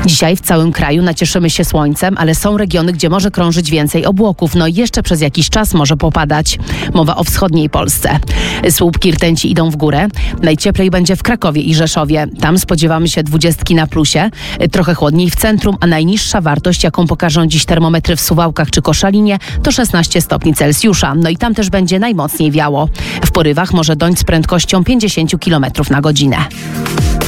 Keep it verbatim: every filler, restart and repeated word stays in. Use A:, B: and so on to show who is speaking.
A: Dzisiaj w całym kraju nacieszymy się słońcem, ale są regiony, gdzie może krążyć więcej obłoków. No i jeszcze przez jakiś czas może popadać. Mowa o wschodniej Polsce. Słupki rtęci idą w górę. Najcieplej będzie w Krakowie i Rzeszowie. Tam spodziewamy się dwudziestki na plusie. Trochę chłodniej w centrum, a najniższa wartość, jaką pokażą dziś termometry w Suwałkach czy Koszalinie, to szesnaście stopni Celsjusza. No i tam też będzie najmocniej wiało. W porywach może dąć z prędkością pięćdziesiąt kilometrów na godzinę.